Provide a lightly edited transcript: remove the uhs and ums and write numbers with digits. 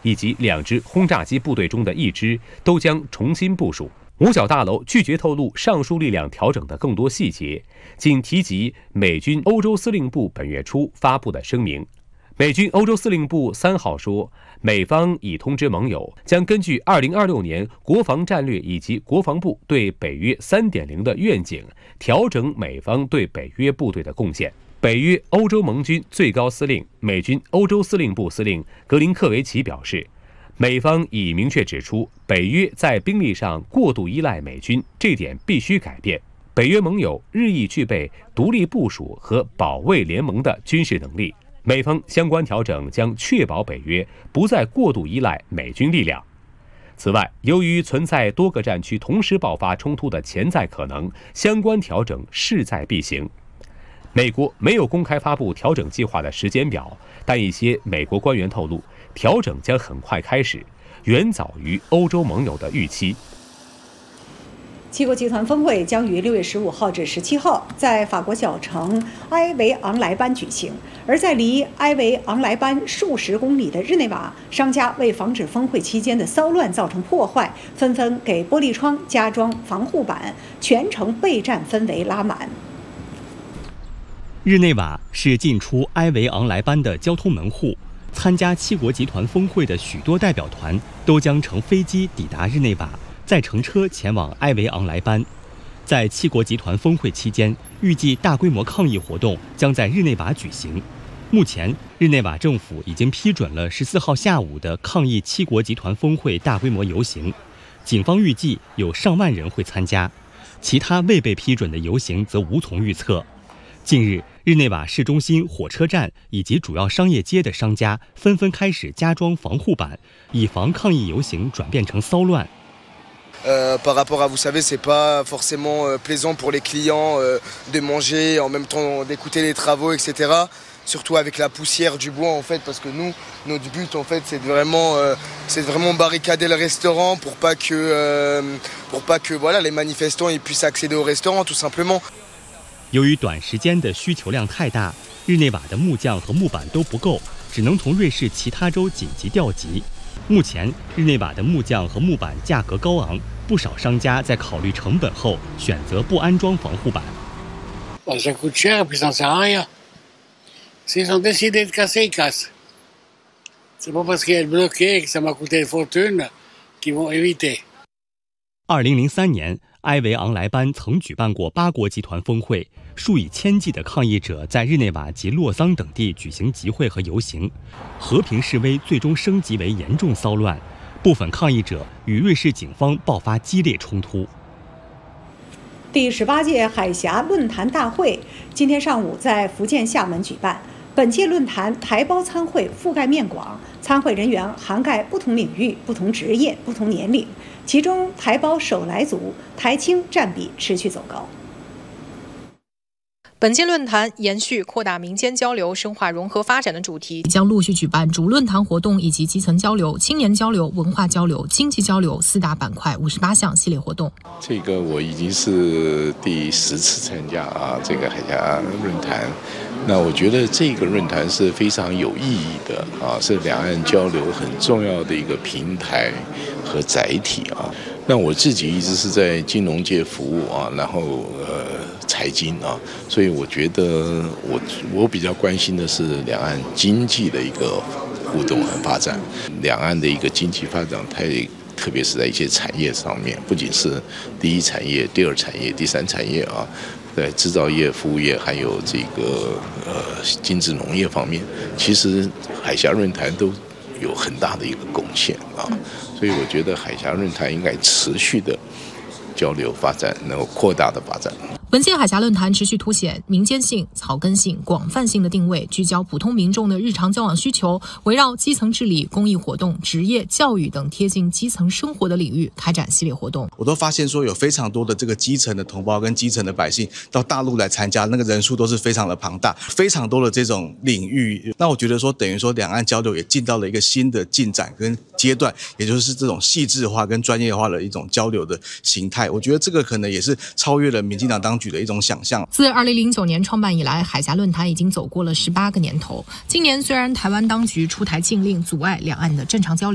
以及2支轰炸机部队中的1支都将重新部署。五角大楼拒绝透露上述力量调整的更多细节，仅提及美军欧洲司令部本月初发布的声明。美军欧洲司令部3号说，美方已通知盟友，将根据2026年国防战略以及国防部对北约 3.0 的愿景，调整美方对北约部队的贡献。北约欧洲盟军最高司令、美军欧洲司令部司令格林克维奇表示，美方已明确指出，北约在兵力上过度依赖美军，这点必须改变。北约盟友日益具备独立部署和保卫联盟的军事能力。美方相关调整将确保北约不再过度依赖美军力量。此外，由于存在多个战区同时爆发冲突的潜在可能，相关调整势在必行。美国没有公开发布调整计划的时间表，但一些美国官员透露，调整将很快开始，远早于欧洲盟友的预期。 七国集团峰会将于6月15号至17号在法国小城埃维昂莱班举行，而在离埃维昂莱班数十公里的日内瓦，商家为防止峰会期间的骚乱造成破坏，纷纷给玻璃窗加装防护板，全程备战氛围拉满。 日内瓦是进出埃维昂莱班的交通门户，参加七国集团峰会的许多代表团都将乘飞机抵达日内瓦，再乘车前往埃维昂莱班。在七国集团峰会期间，预计大规模抗议活动将在日内瓦举行。目前，日内瓦政府已经批准了14号下午的抗议七国集团峰会大规模游行，警方预计有上万人会参加，其他未被批准的游行则无从预测。近日，日内瓦市中心火车站以及主要商业街的商家纷纷开始加装防护板，以防抗议游行转变成骚乱。 Par rapport à, vous savez, c'est pas forcément plaisant pour les clients de manger en même temps d'écouter les travaux, etc. Surtout avec la poussière du bois en fait, parce que nous, notre but en fait, c'est de vraiment barricader le restaurant pour pas que voilà les manifestants ils puissent accéder au restaurant tout simplement. 由于短时间的需求量太大，日内瓦的木匠和木板都不够，只能从瑞士其他州紧急调集。目前，日内瓦的木匠和木板价格高昂，不少商家在考虑成本后选择不安装防护板。 Ça coûte cher et puis ça ne sert à rien. S'ils ont décidé de casser, ils cassent. C'est pas parce qu'elle est bloquée que ça m'a coûté une fortune qu'ils vont éviter. 2003年，埃维昂莱班曾举办过8国集团峰会，数以千计的抗议者在日内瓦及洛桑等地举行集会和游行，和平示威最终升级为严重骚乱，部分抗议者与瑞士警方爆发激烈冲突。 第18届海峡论坛大会今天上午在福建厦门举办。本届论坛台胞参会覆盖面广，参会人员涵盖不同领域、不同职业、不同年龄，其中台胞首来族、台青占比持续走高。 本届论坛延续扩大民间交流、深化融合发展的主题， 将陆续举办主论坛活动以及基层交流、青年交流、文化交流、经济交流4大板块58项系列活动。 这个我已经是第10次参加这个海峡论坛。那我觉得这个论坛是非常有意义的是两岸交流很重要的一个平台和载体那我自己一直是在金融界服务然后财经所以我觉得我比较关心的是两岸经济的一个互动和发展，两岸的一个经济发展特别是在一些产业上面，不仅是第一产业、第二产业、第三产业在制造业、服务业，还有这个精致农业方面，其实海峡论坛都有很大的一个贡献所以我觉得海峡论坛应该持续的交流发展，能够扩大的发展。 本届海峡论坛持续凸显民间性、草根性、广泛性的定位，聚焦普通民众的日常交往需求，围绕基层治理、公益活动、职业、教育等贴近基层生活的领域开展系列活动。 我都发现说有非常多的这个基层的同胞跟基层的百姓到大陆来参加，那个人数都是非常的庞大，非常多的这种领域。那我觉得说等于说两岸交流也进到了一个新的进展跟阶段，也就是这种细致化跟专业化的一种交流的形态。我觉得这个可能也是超越了民进党当局的一种想象。 自2009年创办以来，海峡论坛已经走过了18个年头。今年虽然台湾当局出台禁令阻碍两岸的正常交流，